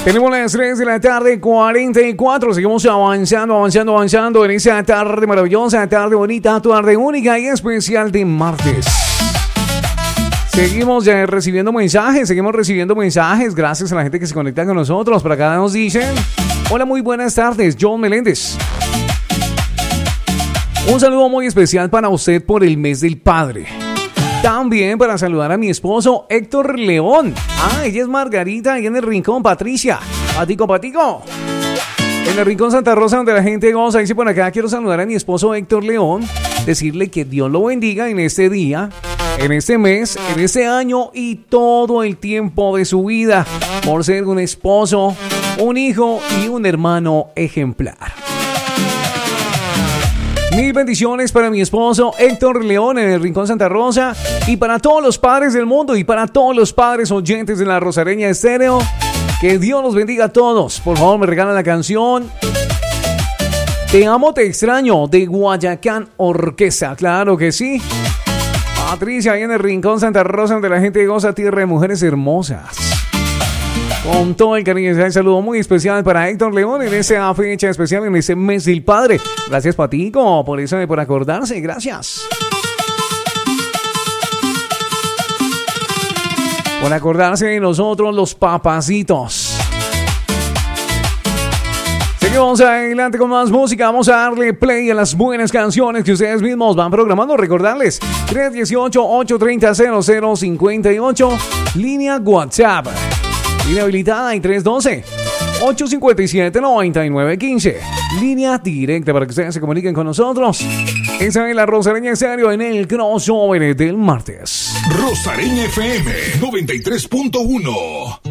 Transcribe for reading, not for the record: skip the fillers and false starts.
Tenemos las 3 de la tarde, 44. Seguimos avanzando en esa tarde maravillosa, tarde bonita, tarde única y especial de martes. Seguimos recibiendo mensajes. Gracias a la gente que se conecta con nosotros. Por acá nos dicen: hola, muy buenas tardes, John Meléndez. Un saludo muy especial para usted por el mes del padre. También para saludar a mi esposo Héctor León. Ella es Margarita y en el Rincón Patricia. Patico. En el Rincón Santa Rosa, donde la gente goza. Dice por acá: quiero saludar a mi esposo Héctor León. Decirle que Dios lo bendiga en este día, en este mes, en este año y todo el tiempo de su vida. Por ser un esposo, un hijo y un hermano ejemplar. Mil bendiciones para mi esposo Héctor León en el Rincón Santa Rosa y para todos los padres del mundo y para todos los padres oyentes de la Rosareña Estéreo. Que Dios los bendiga a todos. Por favor, me regalan la canción Te amo, te extraño de Guayacán Orquesta. Claro que sí. Patricia, ahí en el Rincón Santa Rosa, donde la gente goza, tierra de mujeres hermosas. Con todo el cariño, un saludo muy especial para Héctor León en esa fecha especial, en ese mes del padre. Gracias, Patico, por eso, por acordarse. Gracias. Por acordarse de nosotros, los papacitos. Seguimos adelante con más música. Vamos a darle play a las buenas canciones que ustedes mismos van programando. Recordarles: 318-830-0058. Línea WhatsApp. Línea habilitada en 312-857-9915. Línea directa para que ustedes se comuniquen con nosotros. Esa es la Rosareña Estéreo en el crossover del martes. Rosareña FM 93.1.